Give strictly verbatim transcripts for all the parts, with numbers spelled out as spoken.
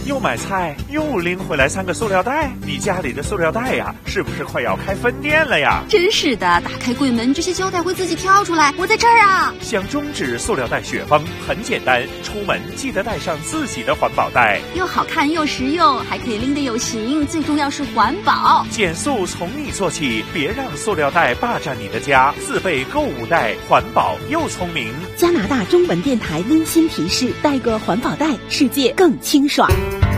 又买菜又拎回来三个塑料袋，你家里的塑料袋呀，是不是快要开分店了呀？ 真是的，打开柜门，这些胶带会自己跳出来。我在这儿啊！ 想终止塑料袋雪崩很简单，出门记得带上自己的环保袋， 又好看又实用，还可以拎得有型，最重要是环保。 减速从你做起，别让塑料袋霸占你的家，自备购物袋，环保又聪明。 加拿大中文电台温馨提示：带个环保袋，世界更清爽。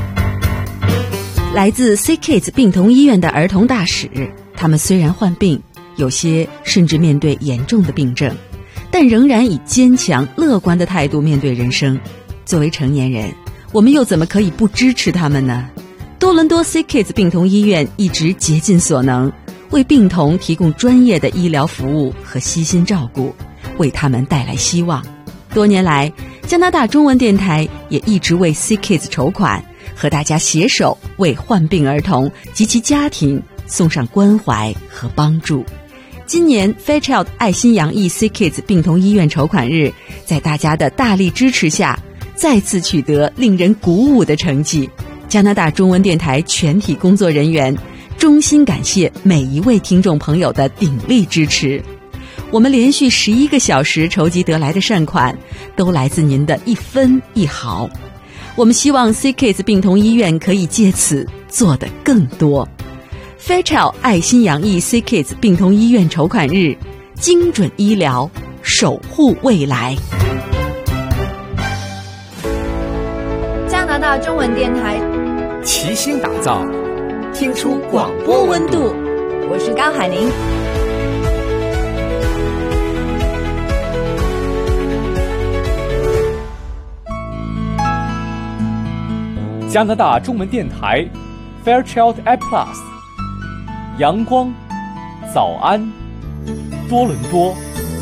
来自 C Kids 病童医院的儿童大使，他们虽然患病，有些甚至面对严重的病症，但仍然以坚强乐观的态度面对人生。作为成年人，我们又怎么可以不支持他们呢？多伦多 C Kids 病童医院一直竭尽所能，为病童提供专业的医疗服务和悉心照顾，为他们带来希望。多年来，加拿大中文电台也一直为 C Kids 筹款，和大家携手为患病儿童及其家庭送上关怀和帮助。今年 Fairchild 爱心洋溢 C Kids 病童医院筹款日，在大家的大力支持下，再次取得令人鼓舞的成绩。加拿大中文电台全体工作人员衷心感谢每一位听众朋友的鼎力支持。我们连续十一个小时筹集得来的善款，都来自您的一分一毫。我们希望 C Kids 病童医院可以借此做得更多。Fairchild 爱心洋溢 C Kids 病童医院筹款日，精准医疗，守护未来。 加拿大中文电台齐心打造， 听出广播温度。 我是高海宁。 加拿大中文电台 Fairchild I Plus， 阳光早安多伦多。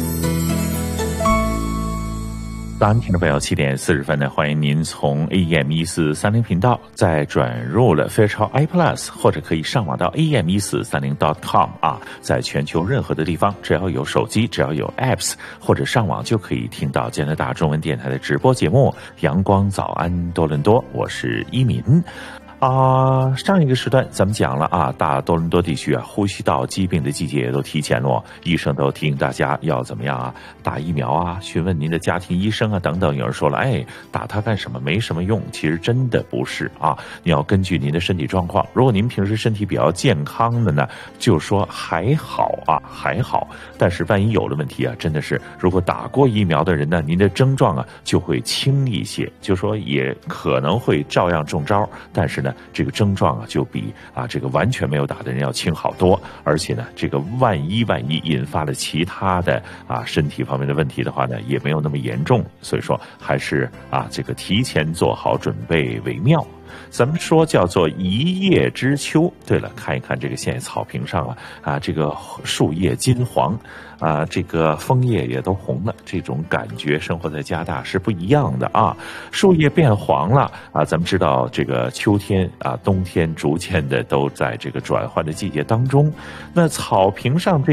早安，听众朋友，七点四十分呢，欢迎您从 A M 一四三零频道再转入了 Fairchild I Plus， 或者可以上网到 A M 一四三零 dot com 啊，在全球任何的地方，只要有手机，只要有 apps 或者上网，就可以听到加拿大中文电台的直播节目《阳光早安多伦多》，我是一鸣。啊、呃，上一个时段咱们讲了啊，大多伦多地区啊，呼吸道疾病的季节也都提前了，医生都提醒大家要怎么样啊，打疫苗啊，询问您的家庭医生啊等等。有人说了，哎，打它干什么？没什么用。其实真的不是啊，你要根据您的身体状况。如果您平时身体比较健康的呢，就说还好啊，还好。但是万一有了问题啊，真的是，如果打过疫苗的人呢，您的症状啊就会轻一些，就说也可能会照样中招，但是呢，这个症状啊，就比啊这个完全没有打的人要轻好多，而且呢，这个万一万一引发了其他的啊身体方面的问题的话呢，也没有那么严重，所以说还是啊这个提前做好准备为妙。咱们说叫做一叶知秋。对了，看一看这个现在草坪上啊，啊，这个树叶金黄，啊，这个枫叶也都红了，这种感觉生活在加拿大是不一样的啊。树叶变黄了啊，咱们知道这个秋天啊，冬天逐渐的都在这个转换的季节当中。那草坪上这